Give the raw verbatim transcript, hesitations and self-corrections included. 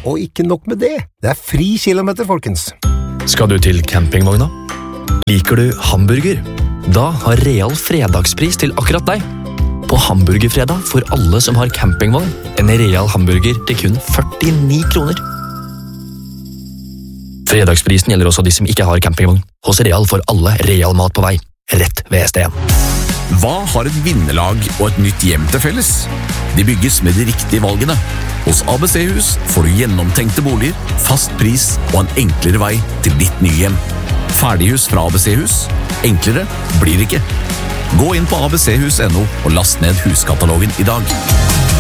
Og ikke nok med det, det er fri kilometer, folkens. Skal du til campingvogna? Liker du hamburger? Da har Real fredagspris til akkurat deg. På hamburgerfredag får alle som har campingvogn en Real hamburger til kun førtini kroner. Fredagsprisen gjelder også de som ikke har campingvogn. Hos Real får alle Real mat på vei, rett ved S D en. Hva har et vinnerlag og et nytt hjem til felles? De bygges med de riktige valgene. Hos A B C-hus får du gjennomtenkte boliger, fast pris og en enklere vei til ditt nye hjem. Ferdighus fra A B C-hus. Enklere blir det ikke. Gå inn på a b c hus punktum no og last ned huskatalogen i dag.